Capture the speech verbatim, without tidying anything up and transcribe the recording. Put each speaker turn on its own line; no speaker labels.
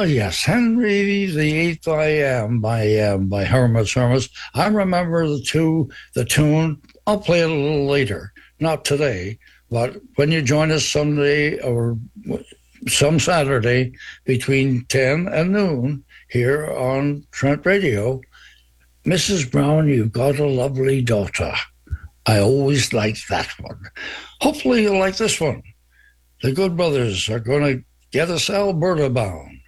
Oh, yes, Henry the Eighth I Am by uh, by Herman's Hermits. I remember the two, the tune. I'll play it a little later, not today, but when you join us Sunday or some Saturday between ten and noon here on Trent Radio, Missus Brown, you've got a lovely daughter. I always liked that one. Hopefully you'll like this one. The Good Brothers are going to get us Alberta bound.